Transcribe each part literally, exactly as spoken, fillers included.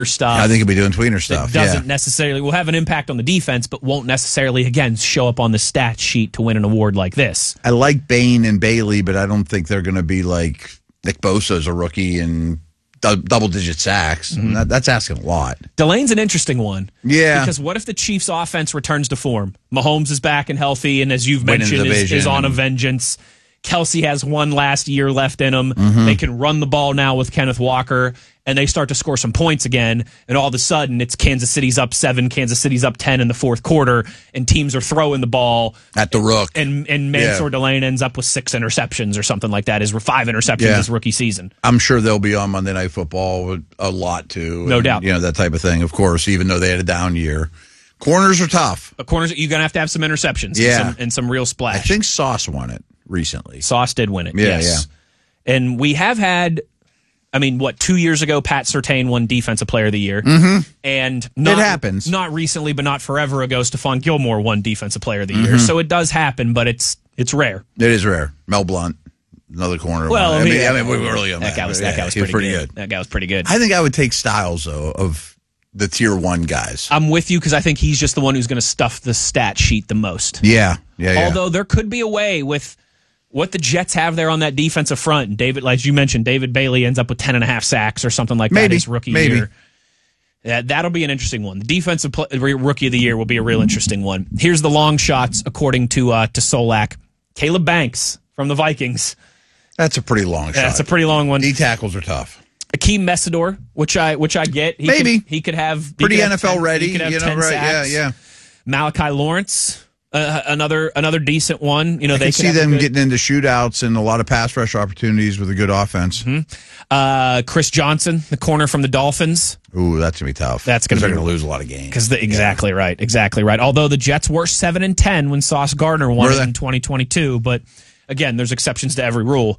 stuff. I think he'll be doing tweener stuff. Doesn't yeah. necessarily will have an impact on the defense, but won't necessarily again show up on the stat sheet to win an award like this. I like Bain and Bailey, but I don't think they're going to be like Nick Bosa's a rookie and d- double digit sacks. Mm-hmm. That, that's asking a lot. Delane's an interesting one. Yeah. Because what if the Chiefs' offense returns to form? Mahomes is back and healthy, and as you've mentioned, is, is on a vengeance. Kelsey has one last year left in him. Mm-hmm. They can run the ball now with Kenneth Walker, and they start to score some points again. And all of a sudden, it's Kansas City's up seven, Kansas City's up ten in the fourth quarter, and teams are throwing the ball at the rook. And and Mansour yeah. Delane ends up with six interceptions or something like that. His five interceptions yeah. his rookie season. I'm sure they'll be on Monday Night Football a lot too. No and, doubt. You know, that type of thing. Of course, even though they had a down year. Corners are tough. But corners, you're gonna have to have some interceptions. Yeah. and some, and some real splash. I think Sauce won it recently. Sauce did win it. Yeah, yes. yeah. And we have had, I mean, what, two years ago, Pat Surtain won Defensive Player of the Year. Mm-hmm. And not, it happens. Not recently, but not forever ago, Stephon Gilmore won Defensive Player of the Year. Mm-hmm. So it does happen, but it's it's rare. It is rare. Mel Blount, another corner. Well, I mean, yeah, I mean, we were early on that. That guy was, yeah, that guy was, pretty, was pretty good. good. That guy was pretty good. I think I would take Styles, though, of the tier one guys. I'm with you because I think he's just the one who's going to stuff the stat sheet the most. Yeah, yeah, yeah. Although there could be a way with what the Jets have there on that defensive front. David, like you mentioned, David Bailey ends up with ten and a half sacks or something like maybe, that his rookie maybe. year. That, that'll be an interesting one. The defensive play, rookie of the year will be a real interesting one. Here's the long shots, according to uh, to Solak. Caleb Banks from the Vikings. That's a pretty long shot. That's a pretty long one. D tackles are tough. Akeem Messidor, which I which I get. He Maybe. Could, he could have he pretty could N F L have ten, ready. He could have you know, ten right? sacks. Yeah, yeah. Malachi Lawrence, uh, another another decent one. You know, I they can could see have them good, getting into shootouts and a lot of pass rush opportunities with a good offense. Mm-hmm. Uh, Chris Johnson, the corner from the Dolphins. Ooh, that's gonna be tough. That's gonna be they're gonna lose a lot of games. Because exactly yeah. right, exactly right. Although the Jets were seven and ten when Sauce Gardner won it in twenty twenty-two, but again, there's exceptions to every rule.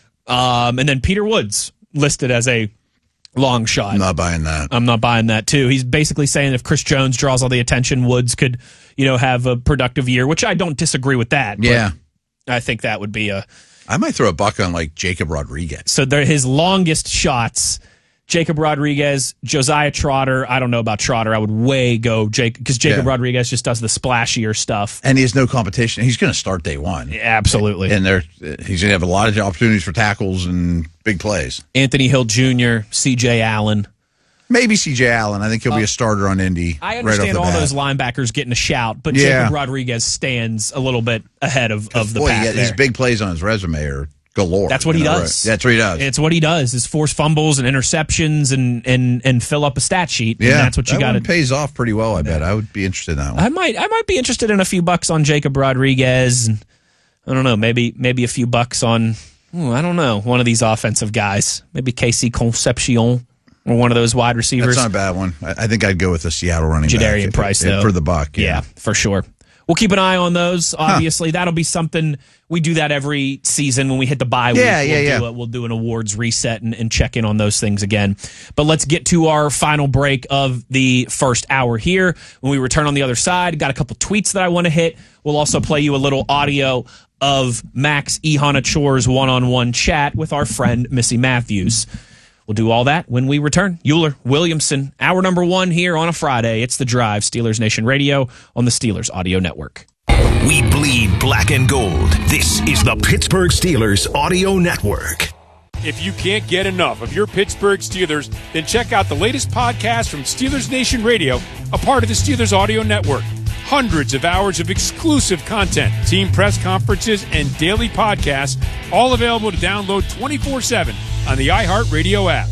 Um, and then Peter Woods listed as a long shot. I'm not buying that. I'm not buying that too. He's basically saying if Chris Jones draws all the attention, Woods could, you know, have a productive year, which I don't disagree with that. Yeah, I think that would be a. I might throw a buck on like Jacob Rodriguez. So they're his longest shots. Jacob Rodriguez, Josiah Trotter. I don't know about Trotter. I would way go Jake because Jacob yeah. Rodriguez just does the splashier stuff, and he has no competition. He's going to start day one, yeah, absolutely. And there, he's going to have a lot of opportunities for tackles and big plays. Anthony Hill Junior, C J Allen, maybe C J Allen. I think he'll uh, be a starter on Indy. I understand right all bat. those linebackers getting a shout, but yeah. Jacob Rodriguez stands a little bit ahead of, of the boy, pack. His big plays on his resume are galore. That's what he know, does. Right? That's what he does. It's what he does is force fumbles and interceptions and and and fill up a stat sheet. Yeah, and that's what you got. got. It pays off pretty well. I bet. I would be interested in that one. I might. I might be interested in a few bucks on Jacob Rodriguez. And I don't know. Maybe maybe a few bucks on. Ooh, I don't know. One of these offensive guys. Maybe Casey Concepcion or one of those wide receivers. That's not a bad one. I, I think I'd go with the Seattle running back. Jadarian Price though for the buck. Yeah. yeah, for sure. We'll keep an eye on those. Obviously, huh. that'll be something we do that every season when we hit the bye week. Yeah, we'll yeah, yeah. Do a, we'll do an awards reset and, and check in on those things again. But let's get to our final break of the first hour here. When we return on the other side, got a couple tweets that I want to hit. We'll also play you a little audio of Max Ihanachore's one-on-one chat with our friend Missy Matthews. We'll do all that when we return. Euler, Williamson, hour number one here on a Friday. It's The Drive, Steelers Nation Radio on the Steelers Audio Network. We bleed black and gold. This is the Pittsburgh Steelers Audio Network. If you can't get enough of your Pittsburgh Steelers, then check out the latest podcast from Steelers Nation Radio, a part of the Steelers Audio Network. Hundreds of hours of exclusive content, team press conferences, and daily podcasts, all available to download twenty-four seven on the iHeartRadio app.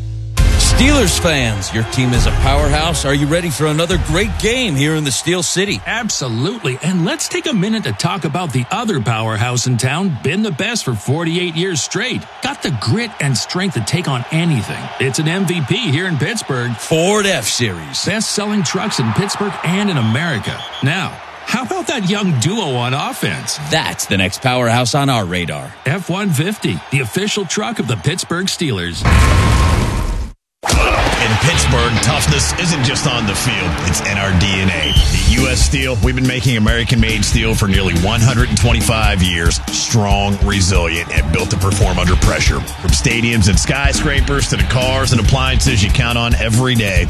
Steelers fans, your team is a powerhouse. Are you ready for another great game here in the Steel City? Absolutely. And let's take a minute to talk about the other powerhouse in town, been the best for forty-eight years straight. Got the grit and strength to take on anything. It's an M V P here in Pittsburgh. Ford F-Series. Best-selling trucks in Pittsburgh and in America. Now, how about that young duo on offense? That's the next powerhouse on our radar. F one fifty, the official truck of the Pittsburgh Steelers. In Pittsburgh, toughness isn't just on the field, it's in our D N A. At U S Steel, we've been making American-made steel for nearly one hundred twenty-five years. Strong, resilient, and built to perform under pressure. From stadiums and skyscrapers to the cars and appliances you count on every day,